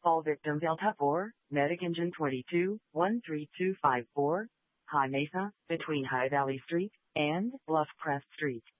All victims Delta 4, Medic Engine 22, 13254, High Mesa, between High Valley Street and Bluff Crest Street.